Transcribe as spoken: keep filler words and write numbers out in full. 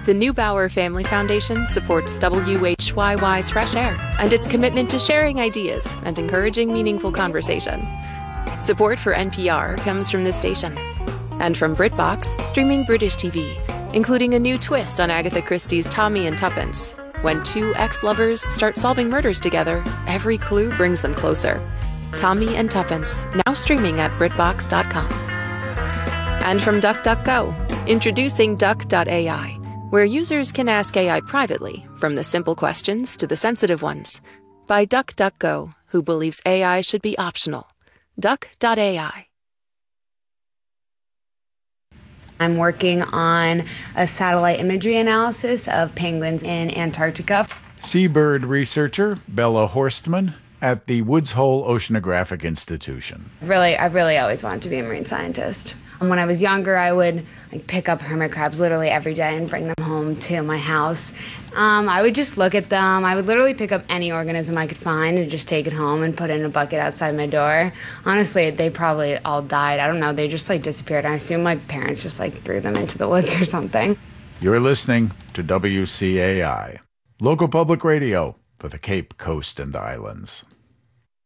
The Neubauer Family Foundation supports W H Y Y's Fresh Air and its commitment to sharing ideas and encouraging meaningful conversation. Support for N P R comes from this station and from BritBox, streaming British T V, including a new twist on Agatha Christie's Tommy and Tuppence. When two ex-lovers start solving murders together, every clue brings them closer. Tommy and Tuppence, now streaming at Britbox dot com. And from DuckDuckGo, introducing Duck dot A I, where users can ask A I privately, from the simple questions to the sensitive ones. By DuckDuckGo, who believes A I should be optional. Duck dot A I. I'm working on a satellite imagery analysis of penguins in Antarctica. Seabird researcher Bella Horstman at the Woods Hole Oceanographic Institution. Really, I really always wanted to be a marine scientist. And when I was younger, I would like pick up hermit crabs literally every day and bring them home to my house. Um, I would just look at them. I would literally pick up any organism I could find and just take it home and put it in a bucket outside my door. Honestly, they probably all died. I don't know. They just like disappeared. I assume my parents just like threw them into the woods or something. You're listening to W C A I, local public radio for the Cape Coast and Islands.